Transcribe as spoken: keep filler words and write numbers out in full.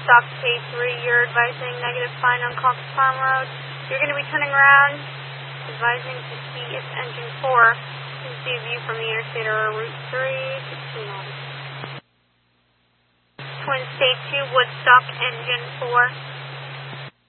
Woodstock K three, you're advising negative fine on Cox Farm Road. You're going to be turning around, advising to see if engine four can see a view from the interstate or Route three, sixteen on. Twin State two, Woodstock, engine four.